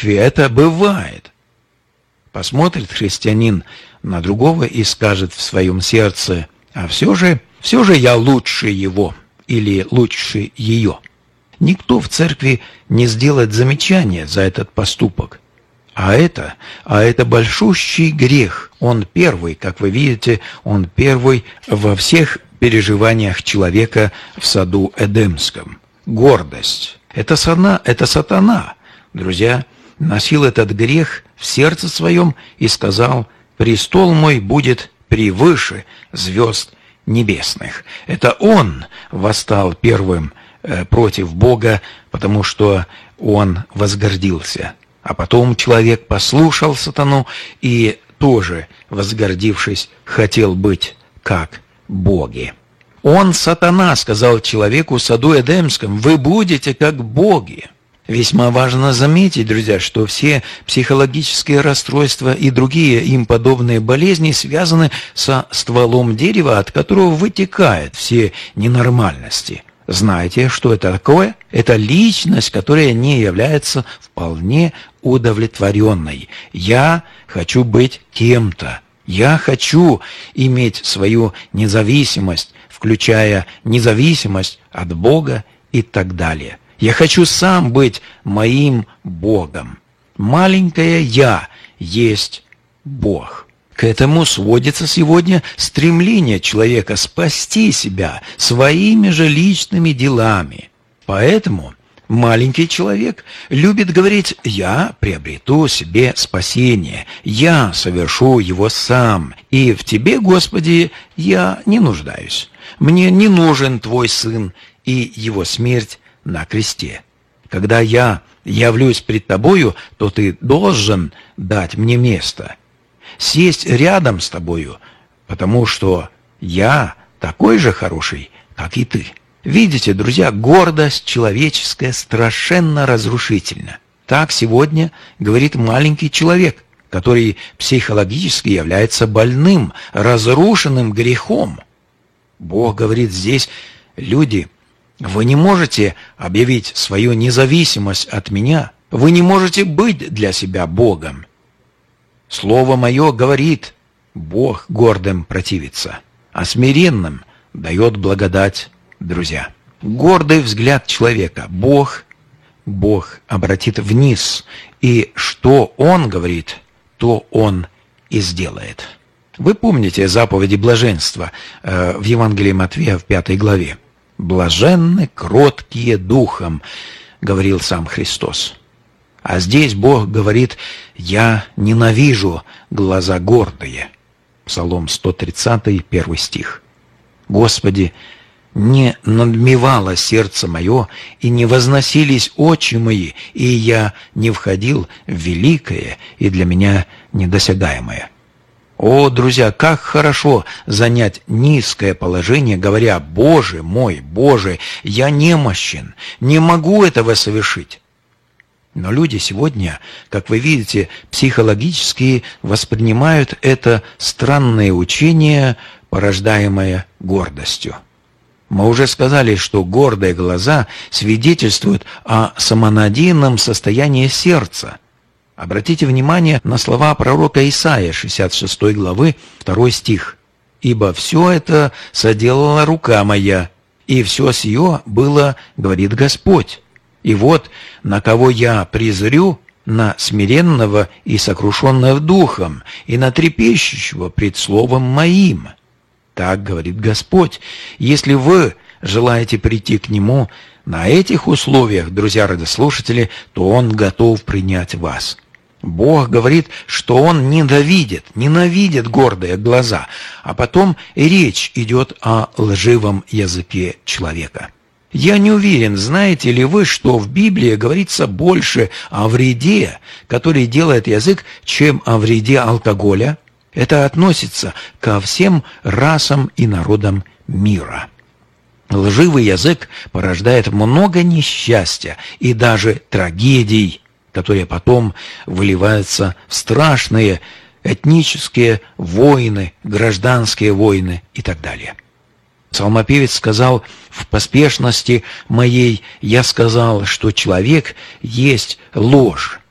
церкви это бывает. Посмотрит христианин на другого и скажет в своем сердце: а все же я лучше его или лучше ее. Никто в церкви не сделает замечания за этот поступок. А это большущий грех. Он первый, как вы видите, он первый во всех переживаниях человека в саду Эдемском. Гордость. Это сатана, друзья, носил этот грех в сердце своем и сказал: «Престол мой будет превыше звезд небесных». Это он восстал первым против Бога, потому что он возгордился. А потом человек послушал сатану и тоже, возгордившись, хотел быть как боги. Он, сатана, сказал человеку в саду Эдемском: «Вы будете как боги». Весьма важно заметить, друзья, что все психологические расстройства и другие им подобные болезни связаны со стволом дерева, от которого вытекают все ненормальности. Знаете, что это такое? Это личность, которая не является вполне удовлетворенной. Я хочу быть кем-то. Я хочу иметь свою независимость, включая независимость от Бога и так далее. Я хочу сам быть моим Богом. Маленькое «я» есть Бог. К этому сводится сегодня стремление человека спасти себя своими же личными делами. Поэтому маленький человек любит говорить: «Я приобрету себе спасение, я совершу его сам, и в Тебе, Господи, я не нуждаюсь. Мне не нужен Твой Сын и Его смерть на кресте. Когда я явлюсь пред Тобою, то Ты должен дать мне место, сесть рядом с Тобою, потому что я такой же хороший, как и Ты». Видите, друзья, гордость человеческая страшенно разрушительна. Так сегодня говорит маленький человек, который психологически является больным, разрушенным грехом. Бог говорит здесь: люди, вы не можете объявить свою независимость от меня, вы не можете быть для себя Богом. Слово мое говорит: Бог гордым противится, а смиренным дает благодать. Друзья, гордый взгляд человека Бог обратит вниз, и что Он говорит, то Он и сделает. Вы помните заповеди блаженства в Евангелии Матфея в 5 главе. «Блаженны кроткие духом», говорил сам Христос. А здесь Бог говорит: «Я ненавижу глаза гордые». Псалом 130, 1 стих. «Господи, не надмевало сердце мое, и не возносились очи мои, и я не входил в великое и для меня недосягаемое». О, друзья, как хорошо занять низкое положение, говоря: «Боже мой, Боже, я немощен, не могу этого совершить». Но люди сегодня, как вы видите, психологически воспринимают это странное учение, порождаемое гордостью. Мы уже сказали, что гордые глаза свидетельствуют о самонадеянном состоянии сердца. Обратите внимание на слова пророка Исаия, 66 главы, 2 стих. «Ибо все это соделала рука моя, и все сие было, говорит Господь. И вот на кого я презрю, на смиренного и сокрушенного духом, и на трепещущего пред словом моим». Так говорит Господь. Если вы желаете прийти к Нему на этих условиях, друзья радиослушатели, то Он готов принять вас. Бог говорит, что Он ненавидит гордые глаза, а потом речь идет о лживом языке человека. Я не уверен, знаете ли вы, что в Библии говорится больше о вреде, который делает язык, чем о вреде алкоголя. Это относится ко всем расам и народам мира. Лживый язык порождает много несчастья и даже трагедий, которые потом выливаются в страшные этнические войны, гражданские войны и так далее. Псалмопевец сказал: «В поспешности моей я сказал, что человек есть ложь».